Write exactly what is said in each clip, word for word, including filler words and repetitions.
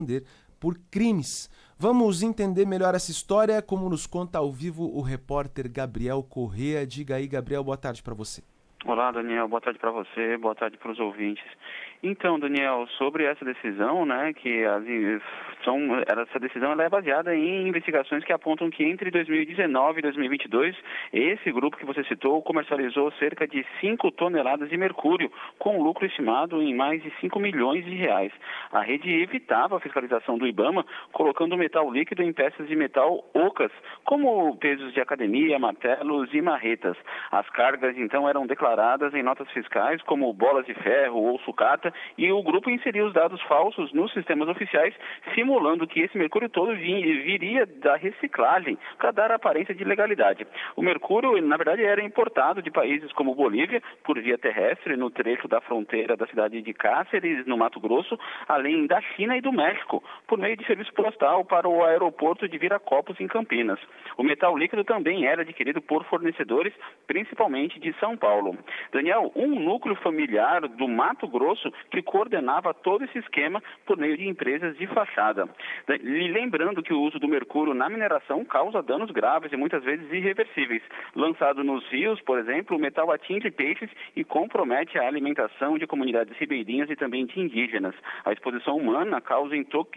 responder por crimes. Vamos entender melhor essa história, como nos conta ao vivo o repórter Gabriel Correa. Diga aí, Gabriel, boa tarde para você. Olá, Daniel, boa tarde para você, boa tarde para os ouvintes. Então, Daniel, sobre essa decisão, né, que as, são, essa decisão ela é baseada em investigações que apontam que entre dois mil e dezenove e dois mil e vinte e dois, esse grupo que você citou comercializou cerca de cinco toneladas de mercúrio, com lucro estimado em mais de cinco milhões de reais. A rede evitava a fiscalização do IBAMA, colocando o metal líquido em peças de metal ocas, como pesos de academia, martelos e marretas. As cargas, então, eram declaradas em notas fiscais, como bolas de ferro ou sucata, e o grupo inseriu os dados falsos nos sistemas oficiais, simulando que esse mercúrio todo viria da reciclagem, para dar aparência de legalidade. O mercúrio, na verdade, era importado de países como Bolívia, por via terrestre, no trecho da fronteira da cidade de Cáceres, no Mato Grosso, além da China e do México, por meio de serviço postal para o aeroporto de Viracopos, em Campinas. O metal líquido também era adquirido por fornecedores, principalmente de São Paulo. Daniel, um núcleo familiar do Mato Grosso que coordenava todo esse esquema por meio de empresas de fachada. E lembrando que o uso do mercúrio na mineração causa danos graves e muitas vezes irreversíveis. Lançado nos rios, por exemplo, o metal atinge peixes e compromete a alimentação de comunidades ribeirinhas e também de indígenas. A exposição humana causa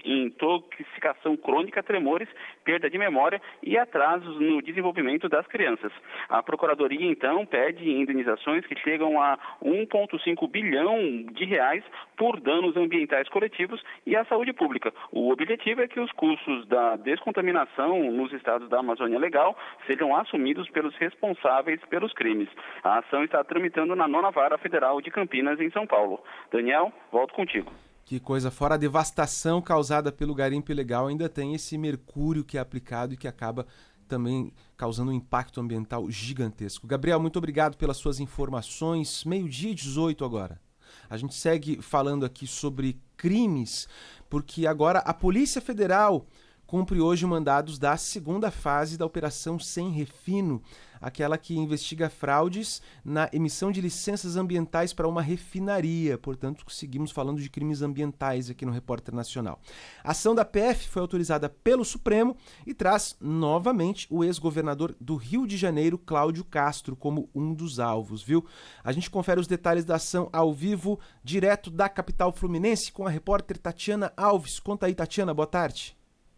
intoxicação crônica, tremores, perda de memória e atrasos no desenvolvimento das crianças. A Procuradoria, então, pede indenizações que chegam a um vírgula cinco bilhão de reais por danos ambientais coletivos e à saúde pública. O objetivo é que os custos da descontaminação nos estados da Amazônia Legal sejam assumidos pelos responsáveis pelos crimes. A ação está tramitando na nona Vara Federal de Campinas, em São Paulo. Daniel, volto contigo. Que coisa, fora a devastação causada pelo garimpo ilegal, ainda tem esse mercúrio que é aplicado e que acaba também causando um impacto ambiental gigantesco. Gabriel, muito obrigado pelas suas informações. meio-dia e dezoito agora. A gente segue falando aqui sobre crimes, porque agora a Polícia Federal cumpre hoje mandados da segunda fase da Operação Sem Refino, aquela que investiga fraudes na emissão de licenças ambientais para uma refinaria. Portanto, seguimos falando de crimes ambientais aqui no Repórter Nacional. A ação da P F foi autorizada pelo Supremo e traz novamente o ex-governador do Rio de Janeiro, Cláudio Castro, como um dos alvos, viu? A gente confere os detalhes da ação ao vivo, direto da capital fluminense, com a repórter Tatiana Alves. Conta aí, Tatiana, boa tarde.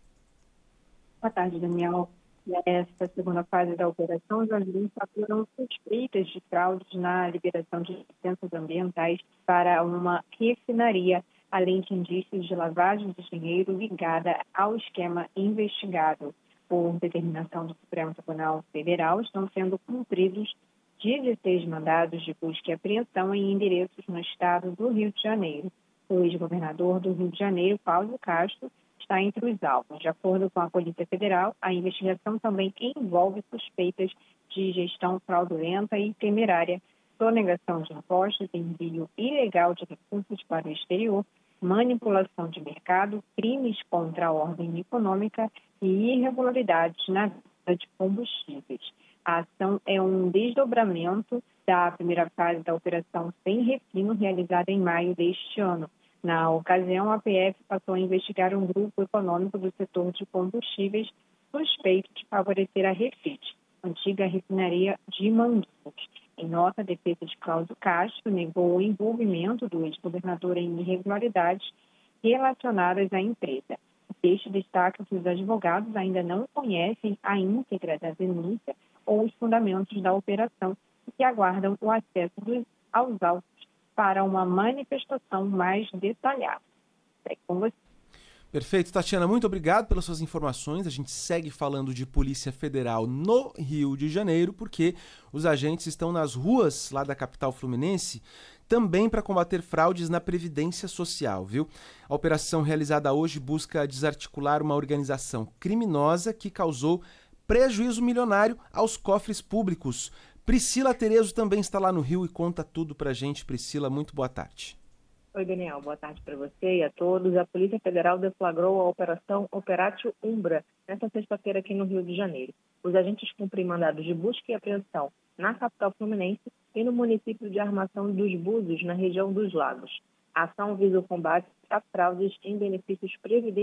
Boa tarde, Daniel. Nesta segunda fase da operação, os agentes apuram suspeitas de fraudes na liberação de licenças ambientais para uma refinaria, além de indícios de lavagem de dinheiro ligada ao esquema investigado. Por determinação do Supremo Tribunal Federal, estão sendo cumpridos dezesseis mandados de busca e apreensão em endereços no estado do Rio de Janeiro. O ex-governador do Rio de Janeiro, Cláudio Castro, está entre os alvos. De acordo com a Polícia Federal, a investigação também envolve suspeitas de gestão fraudulenta e temerária, sonegação de impostos, envio ilegal de recursos para o exterior, manipulação de mercado, crimes contra a ordem econômica e irregularidades na venda de combustíveis. A ação é um desdobramento da primeira fase da Operação Sem Refino, realizada em maio deste ano. Na ocasião, a P F passou a investigar um grupo econômico do setor de combustíveis suspeito de favorecer a Refit, antiga refinaria de Manguinhos. Em nota, a defesa de Cláudio Castro negou o envolvimento do ex-governador em irregularidades relacionadas à empresa. O texto destaca que os advogados ainda não conhecem a íntegra da denúncia ou os fundamentos da operação e que aguardam o acesso dos, aos autos para uma manifestação mais detalhada. É com você. Perfeito, Tatiana, muito obrigado pelas suas informações. A gente segue falando de Polícia Federal no Rio de Janeiro, porque os agentes estão nas ruas lá da capital fluminense também para combater fraudes na Previdência Social, viu? A operação realizada hoje busca desarticular uma organização criminosa que causou prejuízo milionário aos cofres públicos. Priscila Terezo também está lá no Rio e conta tudo pra gente. Priscila, muito boa tarde. Oi, Daniel. Boa tarde para você e a todos. A Polícia Federal deflagrou a Operação Operatio Umbra nesta sexta-feira aqui no Rio de Janeiro. Os agentes cumprem mandados de busca e apreensão na capital fluminense e no município de Armação dos Búzios, na região dos Lagos. A ação visa o combate a fraudes em benefícios previdenciários